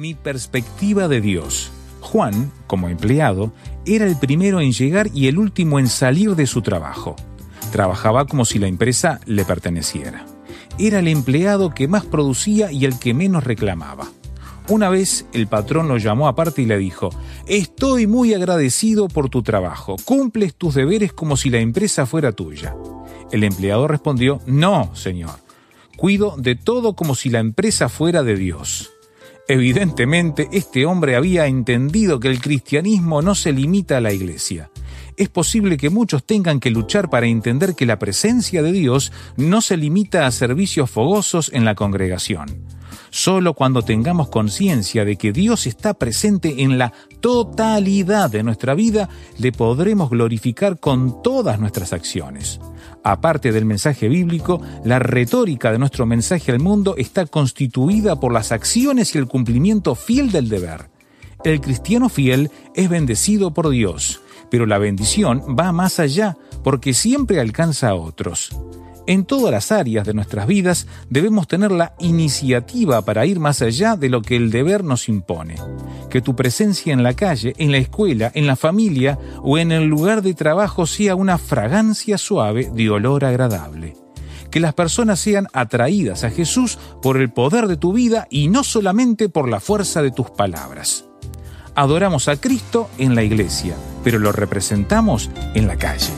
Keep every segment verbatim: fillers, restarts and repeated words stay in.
Mi perspectiva de Dios. Juan, como empleado, era el primero en llegar y el último en salir de su trabajo. Trabajaba como si la empresa le perteneciera. Era el empleado que más producía y el que menos reclamaba. Una vez el patrón lo llamó aparte y le dijo: «Estoy muy agradecido por tu trabajo. Cumples tus deberes como si la empresa fuera tuya». El empleado respondió: «No, señor. Cuido de todo como si la empresa fuera de Dios». Evidentemente, este hombre había entendido que el cristianismo no se limita a la iglesia. Es posible que muchos tengan que luchar para entender que la presencia de Dios no se limita a servicios fogosos en la congregación. Solo cuando tengamos conciencia de que Dios está presente en la totalidad de nuestra vida, le podremos glorificar con todas nuestras acciones. Aparte del mensaje bíblico, la retórica de nuestro mensaje al mundo está constituida por las acciones y el cumplimiento fiel del deber. El cristiano fiel es bendecido por Dios, pero la bendición va más allá porque siempre alcanza a otros. En todas las áreas de nuestras vidas debemos tener la iniciativa para ir más allá de lo que el deber nos impone. Que tu presencia en la calle, en la escuela, en la familia o en el lugar de trabajo sea una fragancia suave de olor agradable. Que las personas sean atraídas a Jesús por el poder de tu vida y no solamente por la fuerza de tus palabras. Adoramos a Cristo en la iglesia, pero lo representamos en la calle.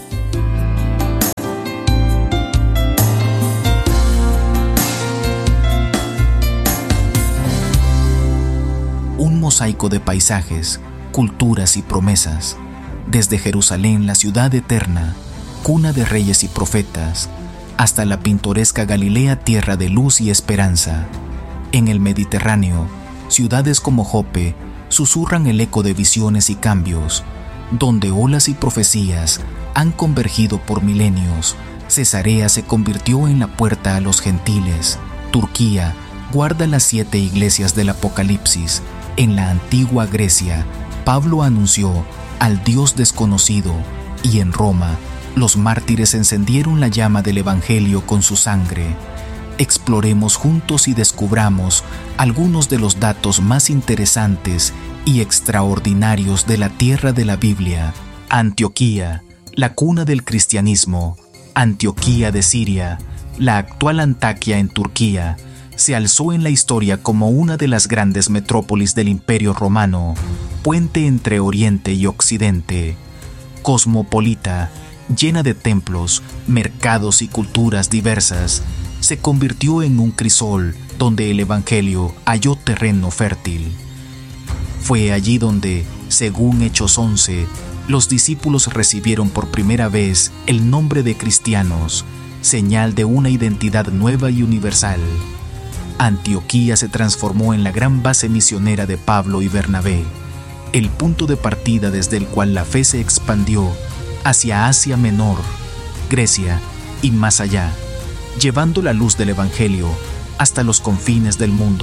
Un mosaico de paisajes, culturas y promesas, desde Jerusalén, la ciudad eterna, cuna de reyes y profetas, hasta la pintoresca Galilea, tierra de luz y esperanza. En el Mediterráneo, ciudades como Jope susurran el eco de visiones y cambios, donde olas y profecías han convergido por milenios. Cesarea se convirtió en la puerta a los gentiles. Turquía guarda las siete iglesias del Apocalipsis. En la antigua Grecia, Pablo anunció al Dios desconocido, y en Roma, los mártires encendieron la llama del Evangelio con su sangre. Exploremos juntos y descubramos algunos de los datos más interesantes y extraordinarios de la tierra de la Biblia. Antioquía, la cuna del cristianismo. Antioquía de Siria, la actual Antaquia en Turquía, se alzó en la historia como una de las grandes metrópolis del Imperio Romano, puente entre Oriente y Occidente. Cosmopolita, llena de templos, mercados y culturas diversas, se convirtió en un crisol donde el Evangelio halló terreno fértil. Fue allí donde, según Hechos once, los discípulos recibieron por primera vez el nombre de cristianos, señal de una identidad nueva y universal. Antioquía se transformó en la gran base misionera de Pablo y Bernabé, el punto de partida desde el cual la fe se expandió hacia Asia Menor, Grecia y más allá, llevando la luz del Evangelio hasta los confines del mundo.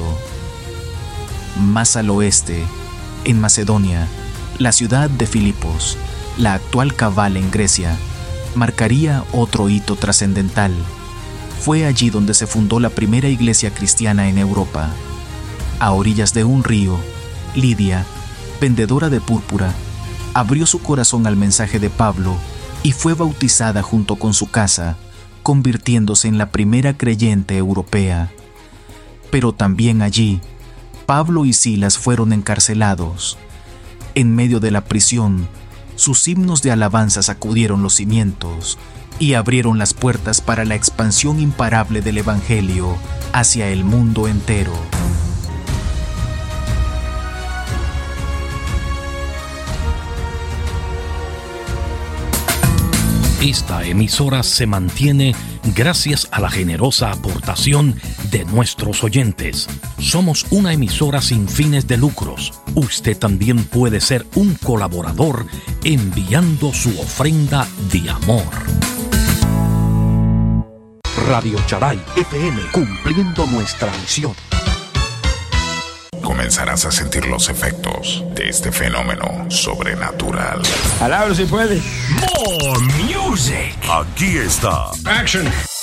Más al oeste, en Macedonia, la ciudad de Filipos, la actual Kavala en Grecia, marcaría otro hito trascendental. Fue allí donde se fundó la primera iglesia cristiana en Europa. A orillas de un río, Lidia, vendedora de púrpura, abrió su corazón al mensaje de Pablo y fue bautizada junto con su casa, convirtiéndose en la primera creyente europea. Pero también allí, Pablo y Silas fueron encarcelados. En medio de la prisión, sus himnos de alabanza sacudieron los cimientos y abrieron las puertas para la expansión imparable del Evangelio hacia el mundo entero. Esta emisora se mantiene gracias a la generosa aportación de nuestros oyentes. Somos una emisora sin fines de lucros. Usted también puede ser un colaborador enviando su ofrenda de amor. Radio Charay F M, cumpliendo nuestra misión. Comenzarás a sentir los efectos de este fenómeno sobrenatural. Alabro si puede. More music. Aquí está. Action.